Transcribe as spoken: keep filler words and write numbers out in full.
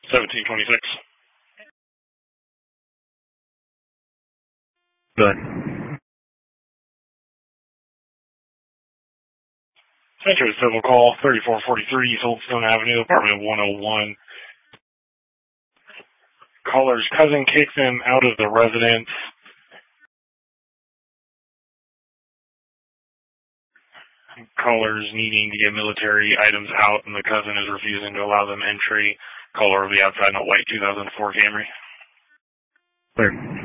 seventeen twenty-six. Good. Central civil call thirty-four forty-three East Oldstone Avenue, apartment one oh one. Caller's cousin kicked him out of the residence. Callers needing to get military items out, and the cousin is refusing to allow them entry. Caller will be outside in a white two thousand four Camry. Clear.